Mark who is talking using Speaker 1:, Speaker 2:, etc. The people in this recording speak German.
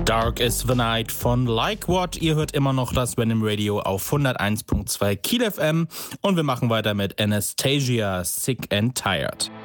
Speaker 1: Dark is the Night von Like What. Ihr hört immer noch das Random Radio auf 101.2 Kiel FM und wir machen weiter mit Anastasia, Sick and Tired.